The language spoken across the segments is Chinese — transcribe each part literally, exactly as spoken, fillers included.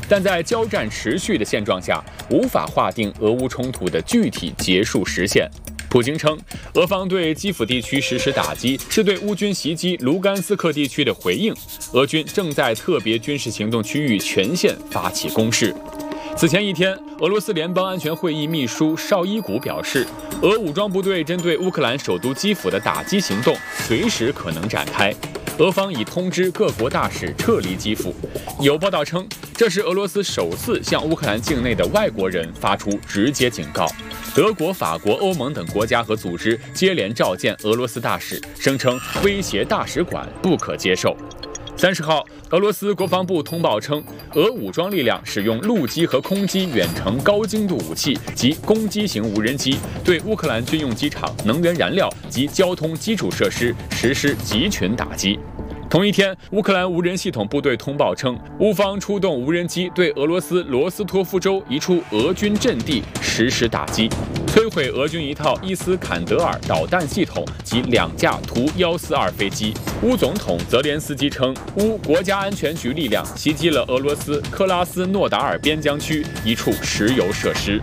但在交战持续的现状下，无法划定俄乌冲突的具体结束时限。普京称，俄方对基辅地区实施打击是对乌军袭击卢甘斯克地区的回应，俄军正在特别军事行动区域全线发起攻势。此前一天，俄罗斯联邦安全会议秘书绍伊古表示，俄武装部队针对乌克兰首都基辅的打击行动随时可能展开。俄方已通知各国大使撤离基辅。有报道称，这是俄罗斯首次向乌克兰境内的外国人发出直接警告。德国、法国、欧盟等国家和组织接连召见俄罗斯大使，声称威胁大使馆不可接受。三十号，俄罗斯国防部通报称，俄武装力量使用陆基和空基远程高精度武器及攻击型无人机，对乌克兰军用机场、能源燃料及交通基础设施实施集群打击。同一天，乌克兰无人系统部队通报称，乌方出动无人机对俄罗斯罗斯托夫州一处俄军阵地实施打击，摧毁俄军一套伊斯坎德尔导弹系统及两架图一四二飞机。乌总统泽连斯基称，乌国家安全局力量袭击了俄罗斯克拉斯诺达尔边疆区一处石油设施。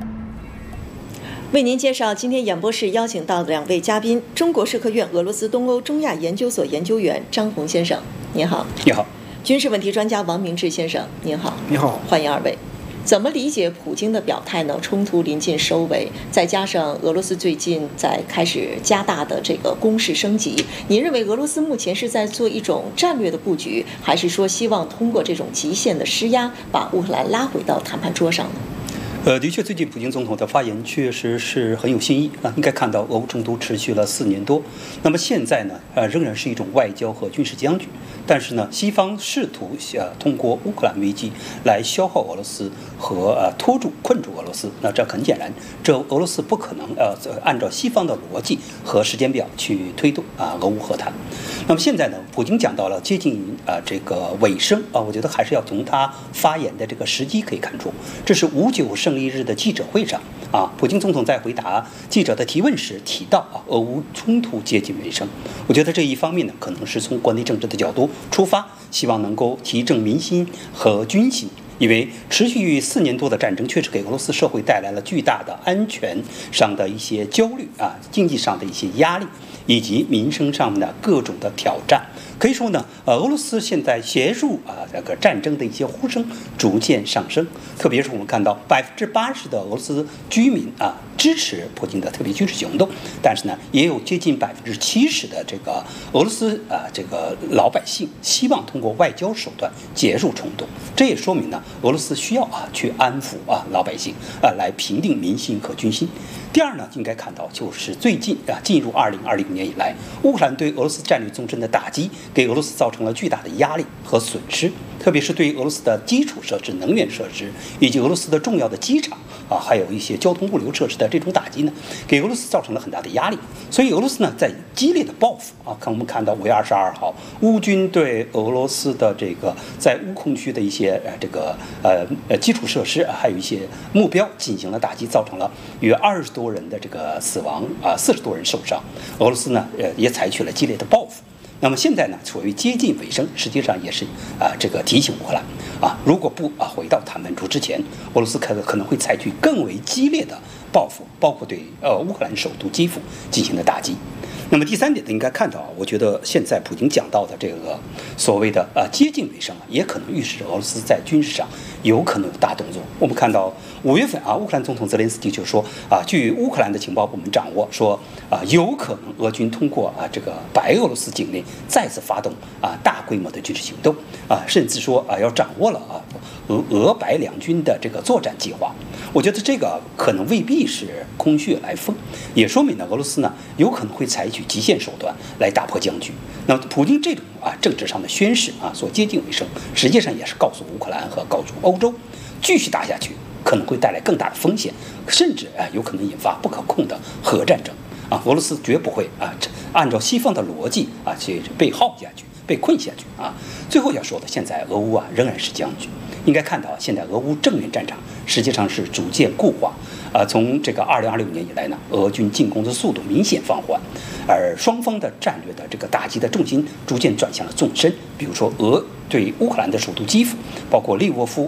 为您介绍今天演播室邀请到的两位嘉宾：中国社科院俄罗斯东欧中亚研究所研究员张红先生，您好； 你好； 军事问题专家王明志先生，您好； 你好。 欢迎二位。怎么理解普京的表态呢？冲突临近收尾，再加上俄罗斯最近在开始加大的这个攻势升级，您认为俄罗斯目前是在做一种战略的布局，还是说希望通过这种极限的施压，把乌克兰拉回到谈判桌上呢？ 呃，的确，最近普京总统的发言确实是很有新意啊。应该看到，俄乌冲突持续了四年多，那么现在呢，呃，仍然是一种外交和军事僵局。但是呢，西方试图呃通过乌克兰危机来消耗俄罗斯和呃拖住、困住俄罗斯。那这很显然，这俄罗斯不可能呃按照西方的逻辑和时间表去推动啊俄乌和谈。那么现在呢，普京讲到了接近啊、呃、这个尾声啊，我觉得还是要从他发言的这个时机可以看出，这是五九胜利日的记者会上啊，普京总统在回答记者的提问时提到啊，俄乌冲突接近尾声。我觉得这一方面呢，可能是从国内政治的角度出发，希望能够提振民心和军心。因为持续四年多的战争确实给俄罗斯社会带来了巨大的安全上的一些焦虑啊，经济上的一些压力，以及民生上的各种的挑战。可以说呢，呃，俄罗斯现在协助啊这个战争的一些呼声逐渐上升，特别是我们看到百分之八十的俄罗斯居民啊支持普京的特别军事行动，但是呢，也有接近百分之七十的这个俄罗斯啊这个老百姓希望通过外交手段结束冲突。这也说明呢，俄罗斯需要啊去安抚啊老百姓啊，来平定民心和军心。第二呢，应该看到就是最近啊进入二零二零年以来，乌克兰对俄罗斯战略纵深的打击，给俄罗斯造成了巨大的压力和损失，特别是对俄罗斯的基础设施、能源设施以及俄罗斯的重要的机场啊，还有一些交通物流设施的这种打击呢，给俄罗斯造成了很大的压力。所以俄罗斯呢，在激烈的报复啊，看我们看到五月二十二号，乌军对俄罗斯的这个在乌控区的一些呃这个呃呃基础设施，还有一些目标进行了打击，造成了约二十多人的这个死亡啊，四十多人受伤。俄罗斯呢，呃也采取了激烈的报复。那么现在呢，所谓接近尾声，实际上也是啊，这个提醒乌克兰啊，如果不啊回到谈判桌之前，俄罗斯可可能会采取更为激烈的报复，包括对呃乌克兰首都基辅进行的打击。那么第三点呢，应该看到啊，我觉得现在普京讲到的这个所谓的啊接近尾声啊，也可能预示着俄罗斯在军事上有可能有大动作。我们看到五月份啊，乌克兰总统泽连斯基就说啊，据乌克兰的情报部门掌握说啊，有可能俄军通过啊这个白俄罗斯境内再次发动啊大规模的军事行动啊，甚至说啊要掌握了啊俄俄白两军的这个作战计划。我觉得这个可能未必是空穴来风，也说明呢俄罗斯呢有可能会采取极限手段来打破僵局。那么普京这种啊政治上的宣示啊所接近尾声，实际上也是告诉乌克兰和告诉欧洲，继续打下去可能会带来更大的风险，甚至啊有可能引发不可控的核战争啊！俄罗斯绝不会啊按照西方的逻辑啊去被耗下去、被困下去啊！最后要说的，现在俄乌啊仍然是僵局。应该看到，现在俄乌正面战场实际上是逐渐固化。呃，从这个二零二六年以来呢，俄军进攻的速度明显放缓，而双方的战略的这个打击的重心逐渐转向了纵深。比如说，俄对乌克兰的首都基辅，包括利沃夫